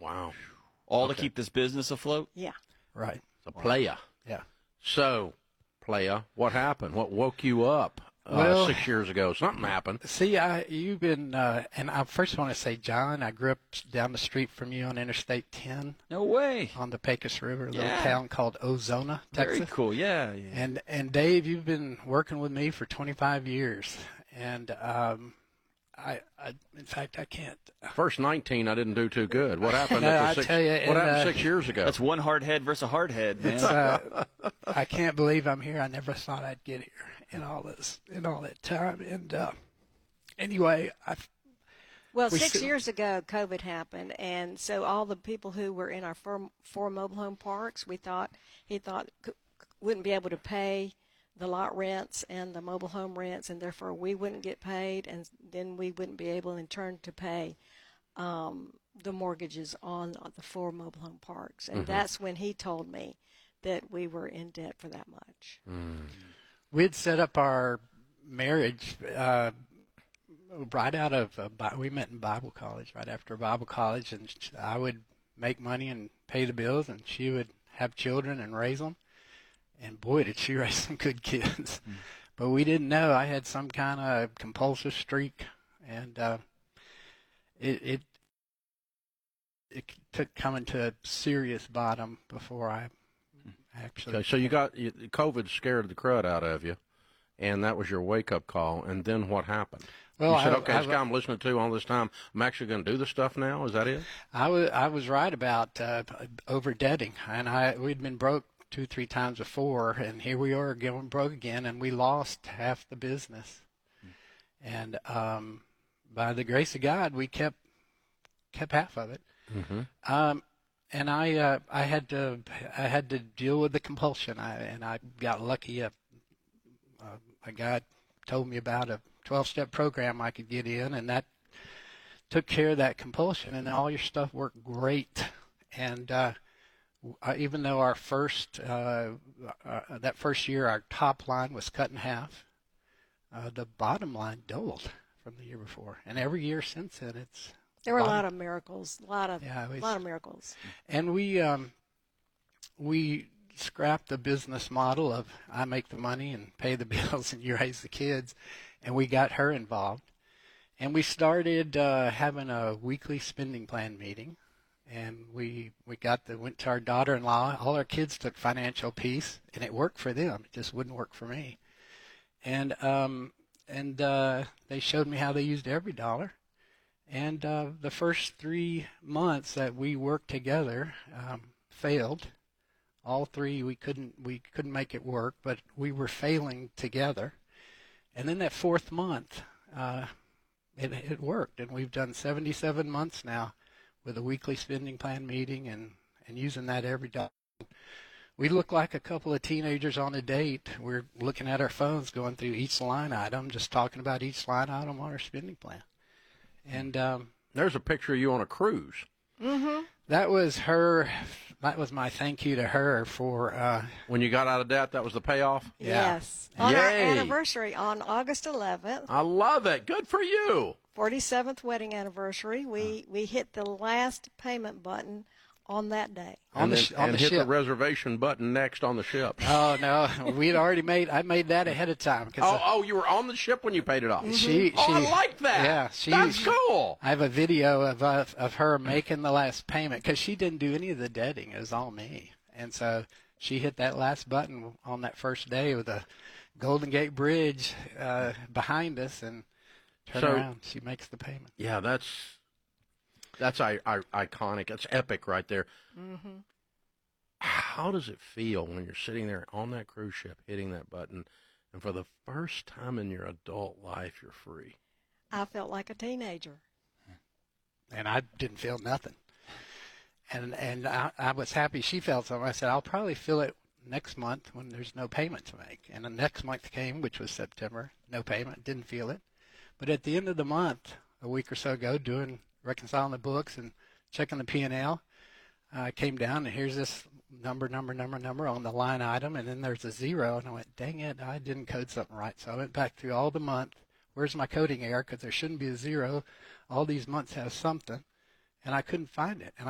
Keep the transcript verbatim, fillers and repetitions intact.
Wow. All Okay. to keep this business afloat? Yeah. Right. It's a playa. Yeah. So, playa, what happened? What woke you up uh, Well- six years ago? Something happened. See, I, you've been, uh, and I first want to say, John, I grew up down the street from you on Interstate ten No way. on the Pecos River, a little Yeah. town called Ozona, Texas. Very cool. Yeah. yeah. And and Dave, you've been working with me for twenty-five years, and um, I, I, in fact, I can't. First nineteen, I didn't do too good. What happened? No, after I six, tell you, what and, happened uh, six years ago? That's one hard head versus a hard head, man. It's, uh, I can't believe I'm here. I never thought I'd get here in all this, in all that time. And uh, anyway, I. Well, We six still- years ago, COVID happened, and so all the people who were in our four, four mobile home parks, we thought he thought c- wouldn't be able to pay the lot rents and the mobile home rents, and therefore we wouldn't get paid, and then we wouldn't be able in turn to pay um, the mortgages on the four mobile home parks. And Mm-hmm. that's when he told me that we were in debt for that much. We'd set up our marriage uh, right out of, uh, Bi- we met in Bible college, right after Bible college, and sh- I would make money and pay the bills, and she would have children and raise them. And boy, did she raise some good kids. But we didn't know I had some kind of compulsive streak, and uh, it, it it took coming to a serious bottom before I actually. Okay, so you got you, COVID scared the crud out of you, and that was your wake-up call. And then what happened? Well, you said, I- okay, I- this guy I'm listening to all this time, I'm actually going to do the stuff now? Is that it? I was I was right about uh, over debting, and I we'd been broke two three times before, and here we are going broke again, and we lost half the business. And um, by the grace of God, we kept kept half of it. Mm-hmm. Um, and I uh, I had to I had to deal with the compulsion. I and I got lucky. A, a, a guy told me about a twelve-step program I could get in, and that took care of that compulsion. And all your stuff worked great. And uh, uh, even though our first uh, uh, that first year our top line was cut in half, uh, the bottom line doubled from the year before. And every year since then, it's There were a bottom- lot of miracles, a lot of, Yeah, it was- lot of miracles. And we um, we scrapped the business model of I make the money and pay the bills and you raise the kids, and we got her involved. And we started uh, having a weekly spending plan meeting, and we we got the went to our daughter-in-law. All our kids took financial peace, and it worked for them. It just wouldn't work for me. And um, and uh, they showed me how they used every dollar. And uh, the first three months that we worked together um, failed. All three we couldn't we couldn't make it work, but we were failing together. And then that fourth month, uh, it it worked, and we've done seventy-seven months now with a weekly spending plan meeting and and using that every dollar. We look like a couple of teenagers on a date. We're looking at our phones, going through each line item, just talking about each line item on our spending plan. And um, There's a picture of you on a cruise. Mm-hmm. that was her. That was my thank you to her for. Uh, When you got out of debt, that was the payoff? Yeah. Yes. On our Yay. anniversary, on August eleventh, I love it. Good for you. forty-seventh wedding anniversary, we, we hit the last payment button on that day. on and the then, sh- on and the hit ship. the reservation button next on the ship. Oh no, we'd already made. I made that ahead of time because Oh, oh, you were on the ship when you paid it off. she. Oh, she I like that. Yeah, she. That's cool. I have a video of uh, of her making the last payment because she didn't do any of the debting. It was all me, and so she hit that last button on that first day with the Golden Gate Bridge uh, behind us, and turn So- around. She makes the payment. Yeah, that's that's I, I, iconic. It's epic right there. Mm-hmm. How does it feel when you're sitting there on that cruise ship hitting that button, and for the first time in your adult life, you're free? I felt like a teenager. And I didn't feel nothing. And and I, I was happy she felt something. I said, I'll probably feel it next month when there's no payment to make. And the next month came, which was September, no payment, didn't feel it. But at the end of the month, a week or so ago, doing reconciling the books and checking the P and L, I came down and here's this number, number, number, number on the line item, and then there's a zero. And I went, dang it, I didn't code something right. So I went back through all the month. Where's my coding error? Because there shouldn't be a zero. All these months have something. And I couldn't find it. And